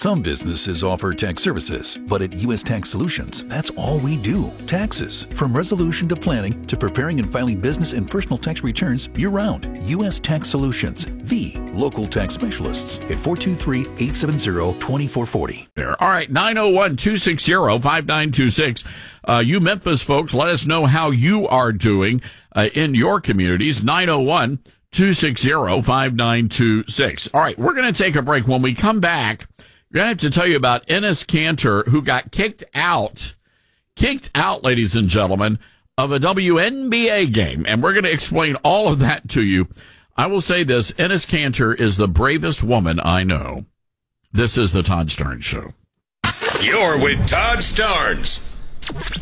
Some businesses offer tax services, but at U.S. Tax Solutions, that's all we do. Taxes. From resolution to planning to preparing and filing business and personal tax returns year-round. U.S. Tax Solutions, the local tax specialists at 423-870-2440. All right, 901-260-5926. You Memphis folks, let us know how you are doing in your communities. 901-260-5926. All right, we're going to take a break. When we come back, we're going to have to tell you about Enes Kanter, who got kicked out, ladies and gentlemen, of a WNBA game. And we're going to explain all of that to you. I will say this, Enes Kanter is the bravest woman I know. This is the Todd Starnes Show. You're with Todd Starnes.